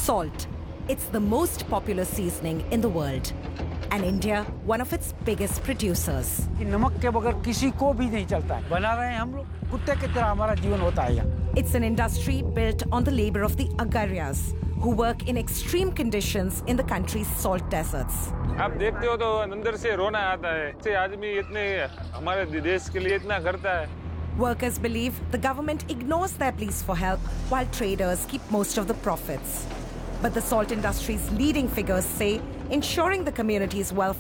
Salt. It's the most popular seasoning in the world. And India, one of its biggest producers. नमक के बगैर किसी को भी नहीं चलता है। बना रहे हैं हम लोग, कुत्ते की तरह हमारा जीवन होता है यहाँ। It's an industry built on the labor of the Agaryas, who work in extreme conditions in the country's salt deserts. आप देखते हो तो अंदर से रोना आता है। से आदमी इतने हमारे देश के लिए इतना करता है। Workers believe the government ignores their pleas for help while traders keep most of the profits. But the salt industry's leading figures say ensuring the community's welfare